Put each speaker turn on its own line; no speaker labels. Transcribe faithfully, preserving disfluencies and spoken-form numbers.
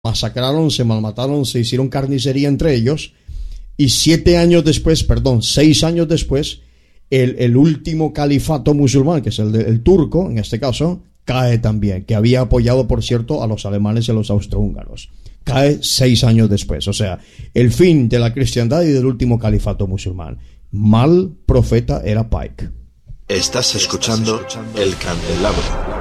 masacraron, se malmataron, se hicieron carnicería entre ellos, y siete años después, perdón, seis años después, el, el último califato musulmán, que es el, de, el turco, en este caso, cae también, que había apoyado, por cierto, a los alemanes y a los austrohúngaros. Cae seis años después, o sea, el fin de la cristiandad y del último califato musulmán. Mal profeta era Pike.
Estás escuchando El Candelabro.